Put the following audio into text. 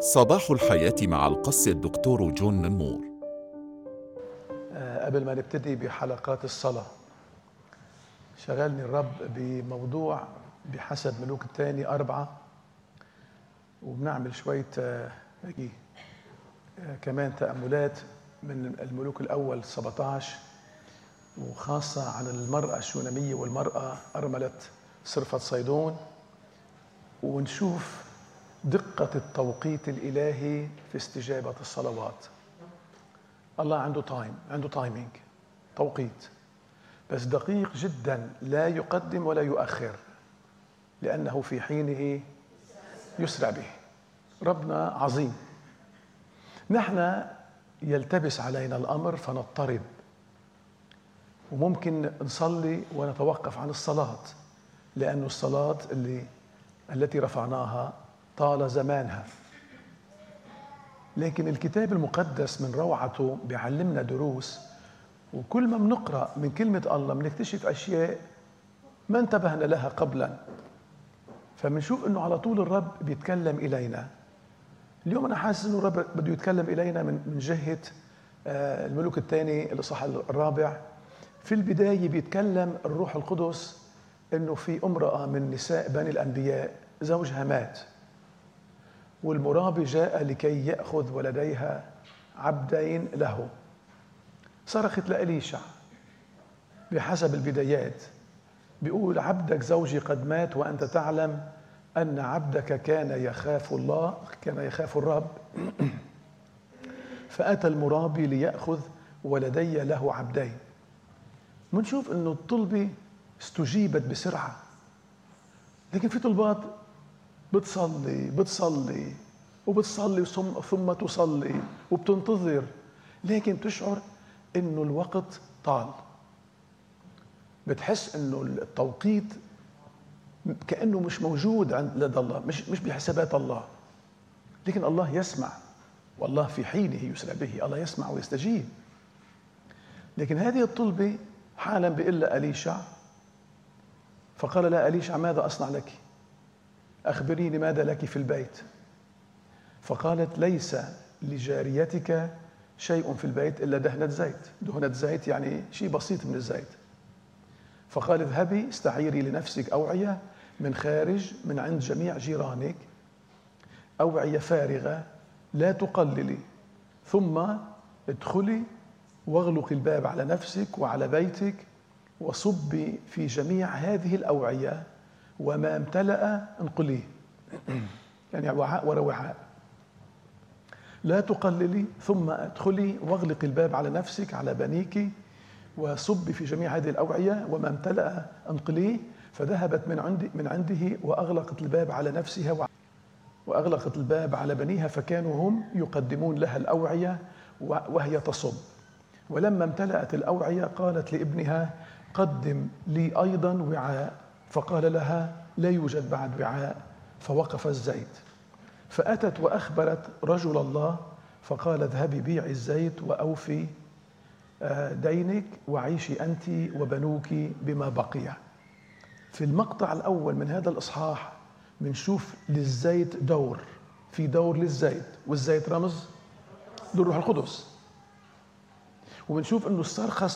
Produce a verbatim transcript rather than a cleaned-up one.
صباح الحياة مع القس الدكتور جون نمور. قبل ما نبتدي بحلقات الصلاة، شغلني الرب بموضوع بحسب ملوك الثاني أربعة، وبنعمل شوية هيك كمان تأملات من الملوك الأول سبعة عشر، وخاصة عن المرأة الشونامية والمرأة أرملة صرفة صيدون، ونشوف دقة التوقيت الإلهي في استجابة الصلوات. الله عنده تايم، عنده تايمينج، توقيت، بس دقيق جدا، لا يقدم ولا يؤخر، لأنه في حينه يسرع به. ربنا عظيم. نحن يلتبس علينا الأمر فنضطرب، وممكن نصلي ونتوقف عن الصلاة، لأن الصلاة اللي التي رفعناها طال زمانها. لكن الكتاب المقدس من روعته بيعلمنا دروس، وكل ما بنقرأ من كلمة الله بنكتشف أشياء ما انتبهنا لها قبلا، فبنشوف إنه على طول الرب بيتكلم إلينا. اليوم أنا حاسس إنه الرب بده يتكلم إلينا من من جهة الملوك الثاني الإصحاح الرابع. في البداية بيتكلم الروح القدس إنه في امرأة من نساء بني الأنبياء زوجها مات، والمرابي جاء لكي يأخذ ولديها عبدين له. صرخت لإليشع بحسب البدايات، بيقول: عبدك زوجي قد مات وأنت تعلم أن عبدك كان يخاف الله، كان يخاف الرب، فأتى المرابي ليأخذ ولدي له عبدين. منشوف أنه الطلبة استجيبت بسرعة، لكن في طلبات بتصلي بتصلي وبتصلي ثم تصلي وبتنتظر، لكن تشعر انه الوقت طال. بتحس انه التوقيت كأنه مش موجود عند لدى الله، مش مش بحسابات الله. لكن الله يسمع، والله في حينه يسرع به، الله يسمع ويستجيب. لكن هذه الطلبة حالا بيقول لها أليشع، فقال لها أليشع: ماذا أصنع لك؟ أخبريني ماذا لك في البيت. فقالت: ليس لجاريتك شيء في البيت إلا دهنة زيت. دهنة زيت يعني شيء بسيط من الزيت. فقال: اذهبي استعيري لنفسك أوعية من خارج من عند جميع جيرانك، أوعية فارغة لا تقللي، ثم ادخلي واغلقي الباب على نفسك وعلى بيتك، وصبي في جميع هذه الأوعية، وما امتلأ انقليه. يعني وعاء ورا وعاء. لا تقللي، ثم ادخلي واغلقي الباب على نفسك على بنيك، وصبي في جميع هذه الأوعية، وما امتلأ انقليه. فذهبت من عند من عنده وأغلقت الباب على نفسها وأغلقت الباب على بنيها، فكانوا هم يقدمون لها الأوعية وهي تصب. ولما امتلأت الأوعية قالت لابنها: قدم لي أيضا وعاء. فقال لها: لا يوجد بعد وعاء. فوقف الزيت. فأتت وأخبرت رجل الله، فقال: اذهبي بيعي الزيت وأوفي دينك وعيشي أنت وبنوك بما بقي. في المقطع الأول من هذا الإصحاح بنشوف للزيت دور، في دور للزيت، والزيت رمز للروح القدس. وبنشوف أنه الصرخة